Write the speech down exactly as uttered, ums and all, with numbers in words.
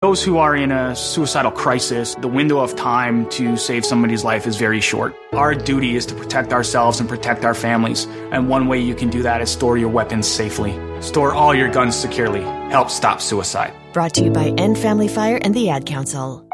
Those who are in a suicidal crisis, the window of time to save somebody's life is very short. Our duty is to protect ourselves and protect our families, and one way you can do that is store your weapons safely. Store all your guns securely. Help stop suicide. Brought to you by End Family Fire and the Ad Council.